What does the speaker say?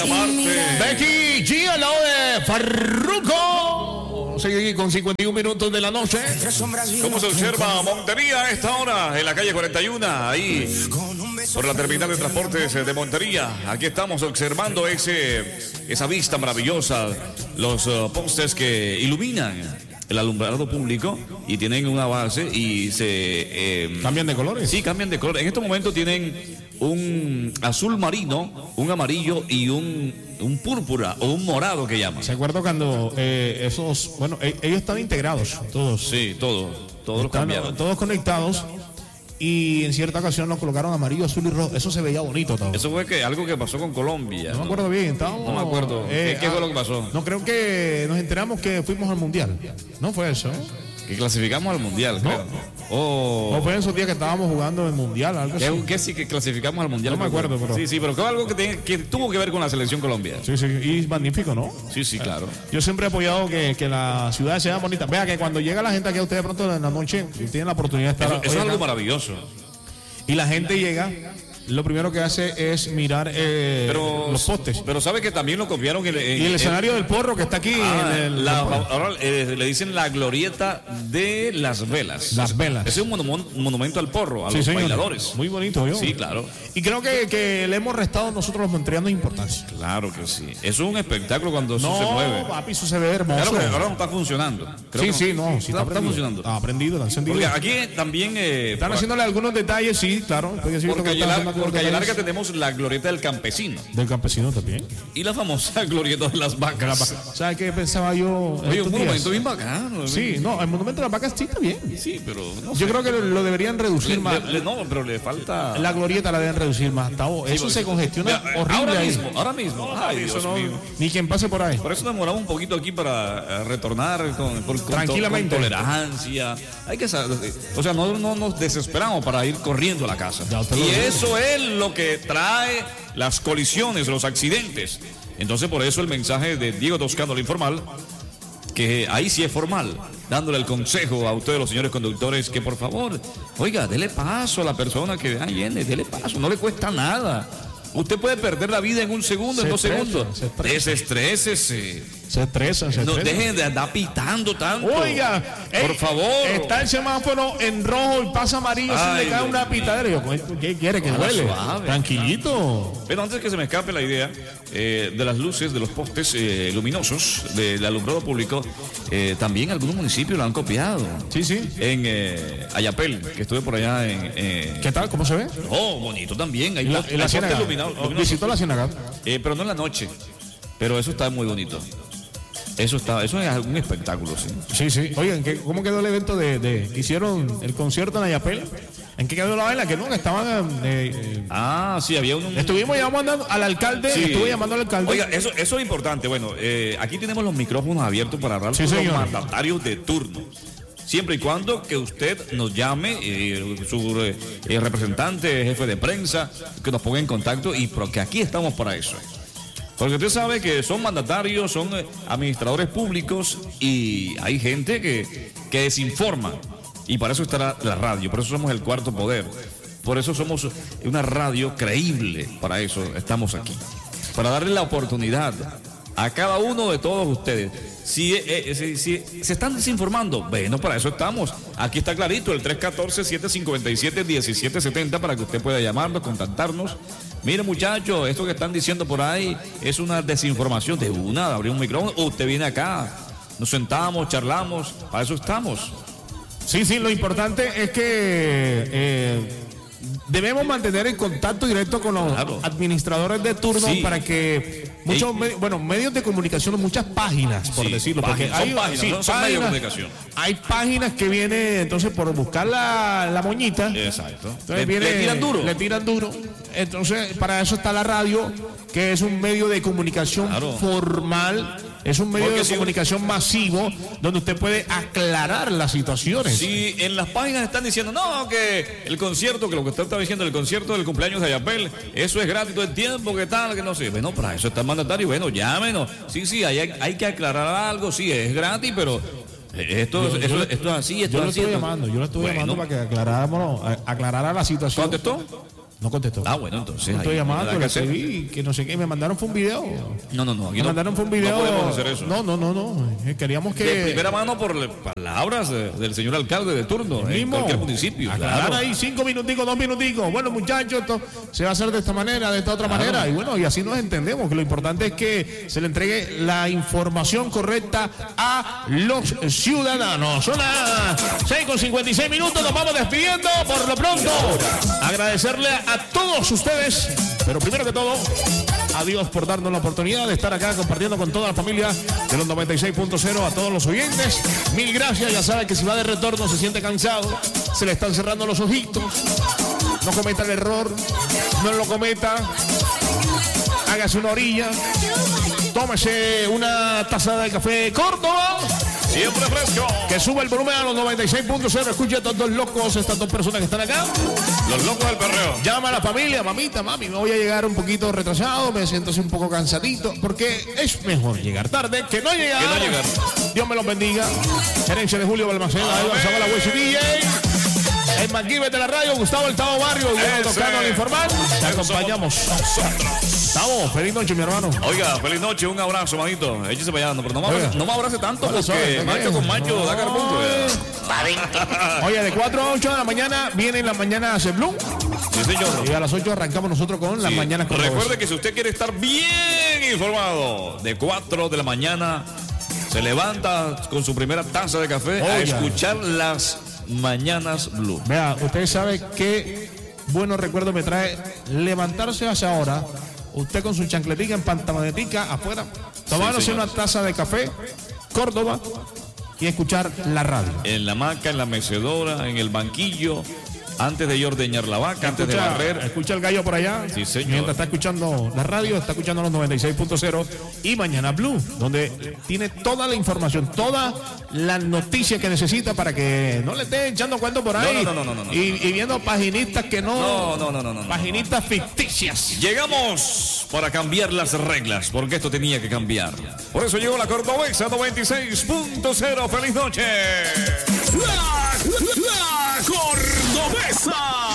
Becky G al lado de Farruko. Seguimos con 51 minutos de la noche. ¿Cómo se observa Montería a esta hora en la calle 41? Ahí por la terminal de transportes de Montería. Aquí estamos observando esa vista maravillosa. Los postes que iluminan el alumbrado público y tienen una base y se... ¿Cambian de colores? Sí, cambian de color. En este momento tienen un azul marino, un amarillo y un púrpura o un morado que llaman. ¿Se acuerda cuando esos... Bueno, ellos están integrados, todos. Sí, todos los cambiaron. Todos conectados. Y en cierta ocasión nos colocaron amarillo, azul y rojo. Eso se veía bonito todo. Eso fue algo que pasó con Colombia. No me acuerdo bien. No me acuerdo. ¿Qué fue lo que pasó? No, creo que nos enteramos que fuimos al Mundial. No fue eso, ¿eh? Que clasificamos al Mundial, no. Creo. O fue en esos días que estábamos jugando el Mundial, algo así. ¿Qué sí que clasificamos al Mundial? No me acuerdo, pero... Sí, pero fue algo que tuvo que ver con la selección Colombia. Sí, y magnífico, ¿no? Sí, claro. Yo siempre he apoyado que la ciudad sea bonita. Vea que cuando llega la gente aquí a ustedes de pronto en la noche, tienen la oportunidad de estar... Eso es algo maravilloso. Y la gente llega, lo primero que hace es mirar los postes. Pero sabe que también lo copiaron. Y el escenario del porro que está aquí. Ahora le dicen la glorieta de las velas. Las velas. Ese es un monumento al porro, a los bailadores. Muy bonito, ¿yo? Sí, claro. Y creo que le hemos restado nosotros los monterianos importancia. Claro que sí. Eso es un espectáculo cuando eso se mueve. No, papi, eso se ve hermoso. Claro, pero ahora no está funcionando. Sí, está funcionando. Está aprendido, está encendido. Porque aquí también... están haciéndole algunos detalles, sí, claro. Por Calle Larga tenemos la glorieta del campesino. Del campesino también. Y la famosa glorieta de las vacas. ¿Sabes qué pensaba yo? Oye, un monumento bien bacano. Sí, no, el monumento de las vacas sí está bien. Sí, pero... No yo creo que lo deberían reducir más. No, pero le falta... La glorieta la deben reducir más. Eso se congestiona horrible ahora mismo. Ay, Dios mío. Ni quien pase por ahí. Por eso demoramos un poquito aquí para retornar tranquilamente. Con tolerancia. Hay que saber, o sea, no nos desesperamos para ir corriendo a la casa. Y eso es lo que trae las colisiones, los accidentes. Entonces, por eso el mensaje de Diego Toscano, lo informal, que ahí sí es formal, dándole el consejo a ustedes, los señores conductores, que por favor, oiga, dele paso a la persona que viene, dele paso, no le cuesta nada. Usted puede perder la vida en un segundo, en 2 segundos. Desestrésese. Se estresa. No dejen de andar pitando tanto. Oiga, por favor. Está el semáforo en rojo y pasa amarillo. Si le cae una pitadera. Yo, ¿qué quiere que duele? Tranquilito. Pero antes que se me escape la idea de las luces, de los postes luminosos del alumbrado público, también algunos municipios lo han copiado. Sí. En Ayapel, que estuve por allá en... ¿Qué tal? ¿Cómo se ve? Oh, bonito también. Hay la Ciénaga. Visitó la Ciénaga. Pero no en la noche. Pero eso está muy bonito. Eso es un espectáculo, sí. Sí. Oigan, ¿cómo quedó el evento hicieron el concierto en Ayapel? ¿En qué quedó la vaina? Que no, estaban... sí, había un... Estuvimos llamando al alcalde, sí. Estuve llamando al alcalde. Oiga, eso es importante. Bueno, aquí tenemos los micrófonos abiertos para hablar con los mandatarios de turno. Siempre y cuando que usted nos llame, su representante, jefe de prensa, que nos ponga en contacto porque aquí estamos para eso. Porque usted sabe que son mandatarios, son administradores públicos y hay gente que desinforma. Y para eso está la radio, por eso somos el cuarto poder. Por eso somos una radio creíble, para eso estamos aquí. Para darle la oportunidad a cada uno de todos ustedes. Si se están desinformando, bueno, para eso estamos. Aquí está clarito, el 314-757-1770 para que usted pueda llamarnos, contactarnos. Mire, muchachos, esto que están diciendo por ahí es una desinformación. De abrir un micrófono, usted viene acá, nos sentamos, charlamos, para eso estamos. Sí, lo importante es que debemos mantener el contacto directo con los administradores de turno para que muchos medios de comunicación, muchas páginas, por decirlo, porque son medios de comunicación. Hay páginas que vienen entonces por buscar la moñita. Exacto. Entonces le tiran duro. Entonces, para eso está la radio, que es un medio de comunicación formal. Es un medio de comunicación masivo donde usted puede aclarar las situaciones. Si en las páginas están diciendo, no, que el concierto, que lo que usted está diciendo, el concierto del cumpleaños de Ayapel, eso es gratis todo el tiempo, que tal, que no sé. Bueno, para eso está el mandatario, bueno, llámenos. Sí, hay que aclarar algo, sí, es gratis, pero esto es así, yo lo estuve llamando para que aclarara la situación. ¿Contestó? No contestó. Ah, bueno, entonces. Estoy llamando, le seguí, que no sé qué. Me mandaron fue un video. No. Me mandaron fue un video. No podemos hacer eso. No. Queríamos que. De primera mano por palabras del señor alcalde de turno en cualquier municipio. Claro. Ahí 5 minuticos, 2 minuticos. Bueno, muchachos, esto se va a hacer de esta manera, de esta otra manera. Y bueno, y así nos entendemos. Que lo importante es que se le entregue la información correcta a los ciudadanos. Son las 6:56 minutos. Nos vamos despidiendo por lo pronto. Agradecerle a todos ustedes, pero primero que todo, a Dios por darnos la oportunidad de estar acá compartiendo con toda la familia de los 96.0, a todos los oyentes. Mil gracias. Ya saben que si va de retorno se siente cansado, se le están cerrando los ojitos. No cometa el error, no lo cometa. Hágase una orilla, tómese una taza de café Córdoba. Siempre fresco. Que suba el volumen a los 96.0. Escuche a estos dos locos, estas dos personas que están acá. Los locos del perreo. Llama a la familia, mamita, mami, me voy a llegar un poquito retrasado, me siento así un poco cansadito, porque es mejor llegar tarde que no llegar. Dios me los bendiga. Gerencia de Julio Balmaceda, Zavala, Hueso DJ. El MacGyver de la radio, Gustavo El Tavo Barrio, tocando al informar. Te acompañamos. Estamos, feliz noche, mi hermano. Oiga, feliz noche, un abrazo, manito. Échese para allá, pero no me abrace tanto, porque macho con macho da carbón. Oye, de 4 a 8 de la mañana vienen las mañanas en Blue. Sí, señor. Y a las 8 arrancamos nosotros con las mañanas con Recuerde que si usted quiere estar bien informado, de 4 de la mañana se levanta con su primera taza de café a escuchar las Mañanas Blue. Vea, usted sabe qué buenos recuerdos me trae levantarse hacia ahora, usted con su chancletica en pantalonetica afuera, tomándose una taza de café Córdoba y escuchar la radio. En la hamaca, en la mecedora, en el banquillo, antes de ordeñar la vaca, antes de barrer. Escucha el gallo por allá. Sí, señor. Mientras está escuchando la radio, está escuchando los 96.0 y Mañana Blue, donde tiene toda la información, toda la noticia que necesita para que no le esté echando cuentos por ahí. No. Y viendo paginistas que no. Paginistas ficticias. Llegamos para cambiar las reglas, porque esto tenía que cambiar. Por eso llegó la Cordobesa 96.0. ¡Feliz noche! La Cordobesa.